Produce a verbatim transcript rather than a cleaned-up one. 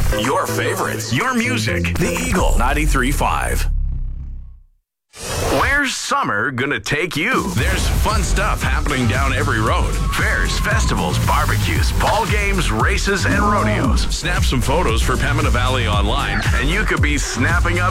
Your favorites, your music. The Eagle ninety-three point five. Where's summer gonna take you? There's fun stuff happening down every road. Fairs, festivals, barbecues, ball games, races, and rodeos. Snap some photos for Pembina Valley Online, and you could be snapping up